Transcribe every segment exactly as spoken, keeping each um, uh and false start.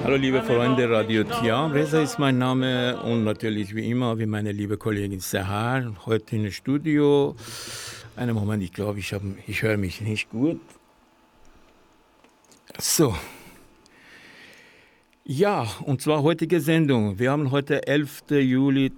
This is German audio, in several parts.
Hallo liebe Freunde, Radio Tiam, Reza ist mein Name und natürlich wie immer, wie meine liebe Kollegin Sahar, heute im Studio. Einen Moment, ich glaube, ich, hab, ich höre mich nicht gut. So. Ja, und zwar heutige Sendung. Wir haben heute elften Juli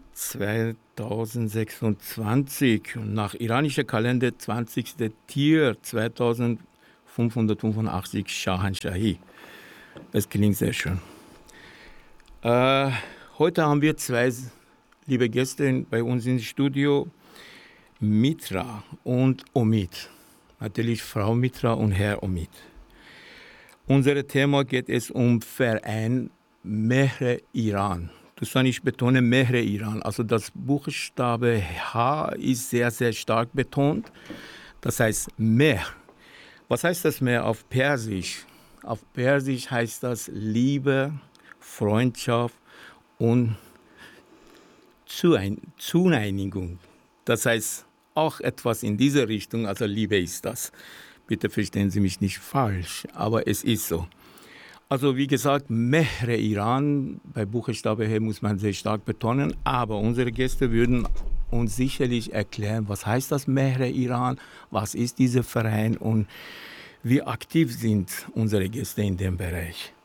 zweitausendsechsundzwanzig und nach iranischer Kalender zwanzigsten Tier zweitausendfünfhundertfünfundachtzig Shahanshahi. Das klingt sehr schön. Äh, heute haben wir zwei liebe Gäste bei uns im Studio, Mitra und Omid. Natürlich Frau Mitra und Herr Omid. Unser Thema geht es um Verein Mehre Iran. Das soll ich betone, Mehre Iran. Also das Buchstabe H ist sehr, sehr stark betont. Das heißt Mehr. Was heißt das Mehr auf Persisch? Auf Persisch heißt das Liebe, Freundschaft und Zueinigung. Das heißt auch etwas in diese Richtung, also Liebe ist das. Bitte verstehen Sie mich nicht falsch, aber es ist so. Also wie gesagt, Mehre Iran, bei Buchstabe H muss man sehr stark betonen, aber unsere Gäste würden uns sicherlich erklären, was heißt das Mehre Iran, was ist dieser Verein und wie aktiv sind unsere Gäste in dem Bereich.